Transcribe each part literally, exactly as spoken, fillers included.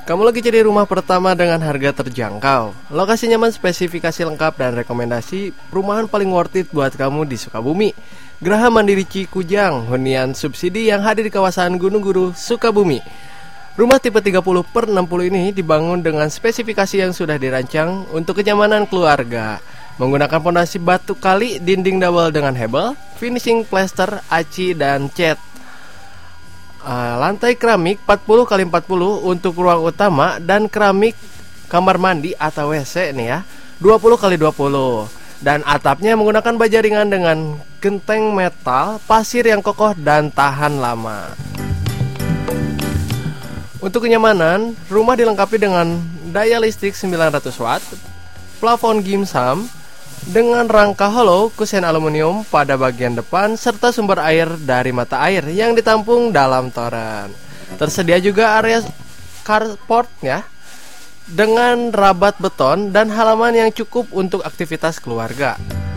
Kamu lagi cari rumah pertama dengan harga terjangkau, lokasi nyaman, spesifikasi lengkap, dan rekomendasi perumahan paling worth it buat kamu di Sukabumi. Geraha Mandiri Cikujang, hunian subsidi yang hadir di kawasan Gunung Guru, Sukabumi. Rumah tipe tiga puluh per enam puluh ini dibangun dengan spesifikasi yang sudah dirancang untuk kenyamanan keluarga. Menggunakan pondasi batu kali, dinding double dengan hebel, finishing plaster, aci, dan cat. Uh, lantai keramik empat puluh kali empat puluh untuk ruang utama dan keramik kamar mandi atau W C nih ya, dua puluh kali dua puluh. Dan atapnya menggunakan baja ringan dengan genteng metal, pasir yang kokoh dan tahan lama. Untuk kenyamanan, rumah dilengkapi dengan daya listrik sembilan ratus watt, plafon gimsam dengan rangka hollow, kusen aluminium pada bagian depan, serta sumber air dari mata air yang ditampung dalam toren. Tersedia juga area carport ya, dengan rabat beton dan halaman yang cukup untuk aktivitas keluarga.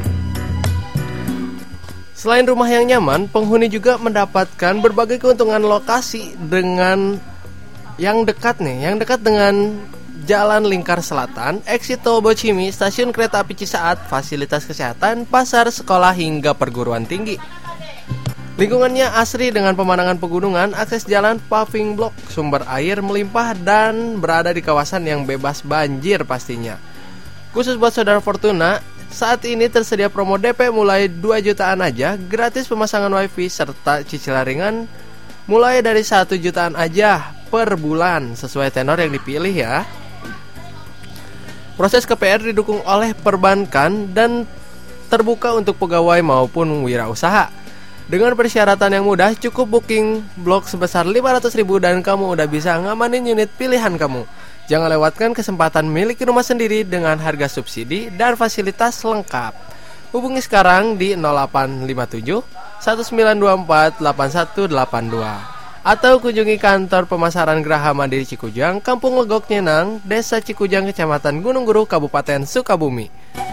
Selain rumah yang nyaman, penghuni juga mendapatkan berbagai keuntungan lokasi dengan yang dekat nih, yang dekat dengan Jalan Lingkar Selatan, exit tol Bocimi, stasiun kereta api Cisaat, fasilitas kesehatan, pasar, sekolah, hingga perguruan tinggi. Lingkungannya asri dengan pemandangan pegunungan, akses jalan paving block, sumber air melimpah, dan berada di kawasan yang bebas banjir pastinya. Khusus buat saudara Fortuna, saat ini tersedia promo D P mulai dua jutaan aja, gratis pemasangan wifi, serta cicilan ringan mulai dari satu jutaan aja per bulan, sesuai tenor yang dipilih ya. Proses K P R didukung oleh perbankan dan terbuka untuk pegawai maupun wirausaha. Dengan persyaratan yang mudah, cukup booking blok sebesar lima ratus ribu dan kamu udah bisa ngamanin unit pilihan kamu. Jangan lewatkan kesempatan miliki rumah sendiri dengan harga subsidi dan fasilitas lengkap. Hubungi sekarang di nol delapan lima tujuh satu sembilan dua empat delapan satu delapan dua. Atau kunjungi kantor pemasaran Geraha Mandiri Cikujang, Kampung Legok Nyenang, Desa Cikujang, Kecamatan Gunung Guru, Kabupaten Sukabumi.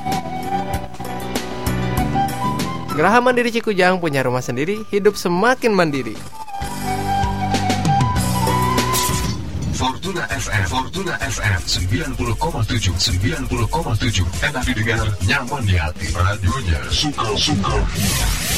Geraha Mandiri Cikujang punya rumah sendiri, hidup semakin mandiri. Fortuna F M, Fortuna F M sembilan puluh koma tujuh, sembilan puluh koma tujuh. Enak didengar, nyaman di hati. Radionya suka-suka.